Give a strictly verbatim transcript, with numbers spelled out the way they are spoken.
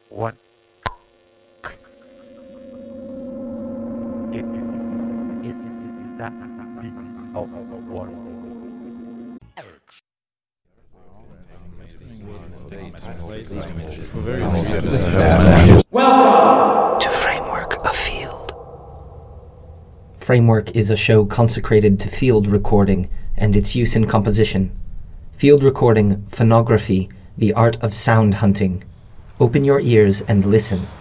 What is, is, is that the oh, what? Welcome to Framework, a Field. Framework is a show consecrated to field recording and its use in composition. Field recording, phonography, the art of sound hunting. Open your ears and listen.